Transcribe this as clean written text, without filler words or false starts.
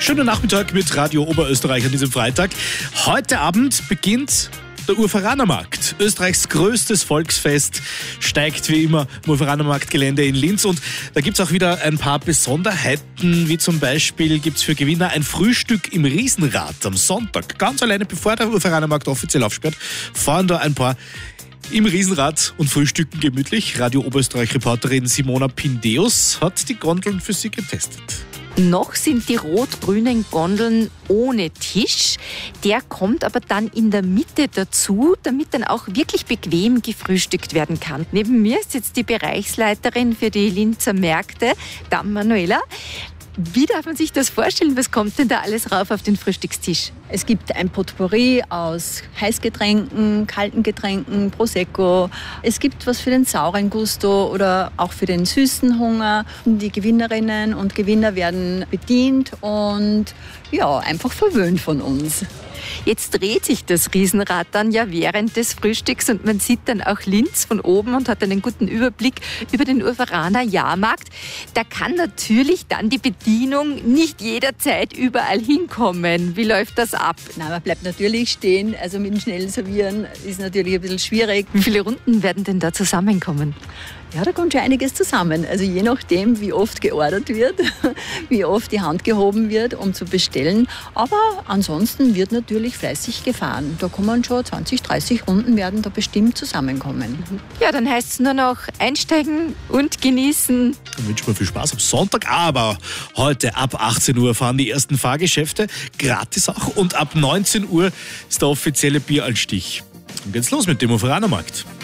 Schönen Nachmittag mit Radio Oberösterreich an diesem Freitag. Heute Abend beginnt der Urveranermarkt. Österreichs größtes Volksfest steigt wie immer im Urveranermarktgelände in Linz. Und da gibt es auch wieder ein paar Besonderheiten, wie zum Beispiel gibt es für Gewinner ein Frühstück im Riesenrad am Sonntag. Ganz alleine, bevor der Urveranermarkt offiziell aufsperrt, fahren da ein paar im Riesenrad und frühstücken gemütlich. Radio Oberösterreich-Reporterin Simona Pindeus hat die Gondeln für sie getestet. Noch sind die rot-grünen Gondeln ohne Tisch. Der kommt aber dann in der Mitte dazu, damit dann auch wirklich bequem gefrühstückt werden kann. Neben mir ist jetzt die Bereichsleiterin für die Linzer Märkte, Dame Manuela. Wie darf man sich das vorstellen? Was kommt denn da alles rauf auf den Frühstückstisch? Es gibt ein Potpourri aus Heißgetränken, kalten Getränken, Prosecco. Es gibt was für den sauren Gusto oder auch für den süßen Hunger. Die Gewinnerinnen und Gewinner werden bedient und ja, einfach verwöhnt von uns. Jetzt dreht sich das Riesenrad dann ja während des Frühstücks und man sieht dann auch Linz von oben und hat einen guten Überblick über den Urveraner Jahrmarkt. Da kann natürlich dann die Bedienung nicht jederzeit überall hinkommen. Wie läuft das ab? Na, man bleibt natürlich stehen, also mit dem schnellen Servieren ist natürlich ein bisschen schwierig. Wie viele Runden werden denn da zusammenkommen? Ja, da kommt schon einiges zusammen. Also je nachdem, wie oft geordert wird, wie oft die Hand gehoben wird, um zu bestellen. Aber ansonsten wird natürlich fleißig gefahren. Da kommen schon 20, 30 Runden werden da bestimmt zusammenkommen. Ja, dann heißt es nur noch einsteigen und genießen. Dann wünschen wir viel Spaß am Sonntag, aber heute ab 18 Uhr fahren die ersten Fahrgeschäfte, gratis auch. Und ab 19 Uhr ist der offizielle Bieranstich. Dann geht's los mit dem Urveranermarkt.